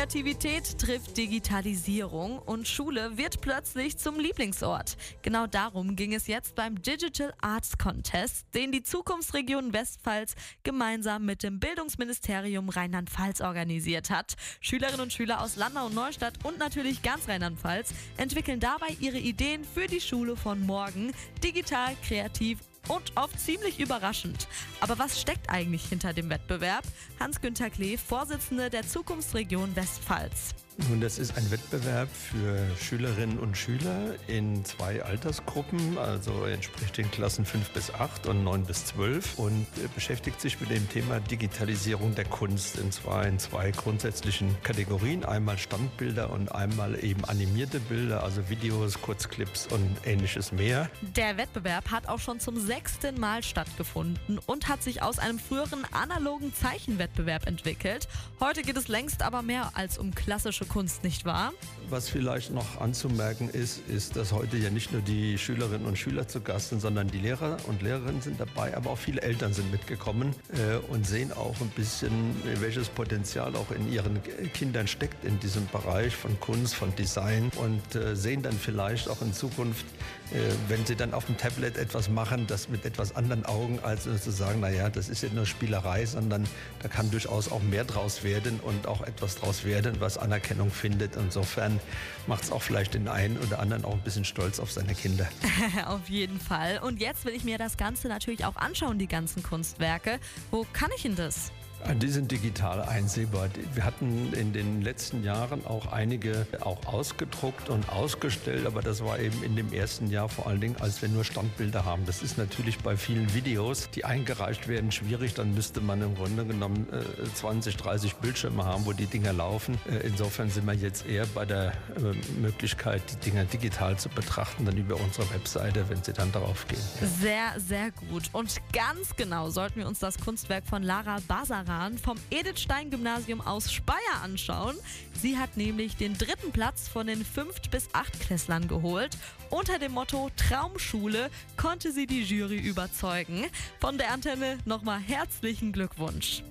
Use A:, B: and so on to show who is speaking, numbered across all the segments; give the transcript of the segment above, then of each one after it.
A: Kreativität trifft Digitalisierung und Schule wird plötzlich zum Lieblingsort. Genau darum ging es jetzt beim Digital Arts Contest, den die Zukunftsregion Westpfalz gemeinsam mit dem Bildungsministerium Rheinland-Pfalz organisiert hat. Schülerinnen und Schüler aus Landau und Neustadt und natürlich ganz Rheinland-Pfalz entwickeln dabei ihre Ideen für die Schule von morgen, digital, kreativ und oft ziemlich überraschend. Aber was steckt eigentlich hinter dem Wettbewerb? Hans-Günther Klee, Vorsitzender der Zukunftsregion Westpfalz.
B: Nun, das ist ein Wettbewerb für Schülerinnen und Schüler in 2 Altersgruppen, also entspricht den Klassen 5 bis 8 und 9 bis 12 und beschäftigt sich mit dem Thema Digitalisierung der Kunst, und zwar in 2 grundsätzlichen Kategorien, einmal Standbilder und einmal eben animierte Bilder, also Videos, Kurzclips und ähnliches mehr.
A: Der Wettbewerb hat auch schon zum 6. Mal stattgefunden und hat sich aus einem früheren analogen Zeichenwettbewerb entwickelt. Heute geht es längst aber mehr als um klassische Kunst, nicht wahr?
B: Was vielleicht noch anzumerken ist, dass heute ja nicht nur die Schülerinnen und Schüler zu Gast sind, sondern die Lehrer und Lehrerinnen sind dabei, aber auch viele Eltern sind mitgekommen und sehen auch ein bisschen, welches Potenzial auch in ihren Kindern steckt in diesem Bereich von Kunst, von Design und sehen dann vielleicht auch in Zukunft, wenn sie dann auf dem Tablet etwas machen, das mit etwas anderen Augen, als zu sagen, naja, das ist ja nur Spielerei, sondern da kann durchaus auch mehr draus werden und auch etwas draus werden, was Anerkennung findet. Insofern macht es auch vielleicht den einen oder anderen auch ein bisschen stolz auf seine Kinder.
A: Auf jeden Fall. Und jetzt will ich mir das Ganze natürlich auch anschauen, die ganzen Kunstwerke. Wo kann ich denn das?
B: Die sind digital einsehbar. Wir hatten in den letzten Jahren auch einige auch ausgedruckt und ausgestellt, aber das war eben in dem ersten Jahr vor allen Dingen, als wir nur Standbilder haben. Das ist natürlich bei vielen Videos, die eingereicht werden, schwierig. Dann müsste man im Grunde genommen 20, 30 Bildschirme haben, wo die Dinger laufen. Insofern sind wir jetzt eher bei der Möglichkeit, die Dinger digital zu betrachten, dann über unsere Webseite, wenn sie dann darauf gehen. Ja.
A: Sehr, sehr gut. Und ganz genau sollten wir uns das Kunstwerk von Lara Basaran vom Edith-Stein-Gymnasium aus Speyer anschauen. Sie hat nämlich den 3. Platz von den 5. bis 8. Klässlern geholt. Unter dem Motto Traumschule konnte sie die Jury überzeugen. Von der Antenne nochmal herzlichen Glückwunsch.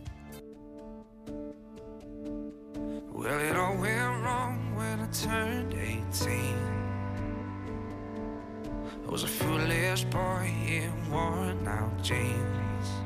C: Well, it all went wrong when I turned 18. I was a foolish boy in worn out jeans.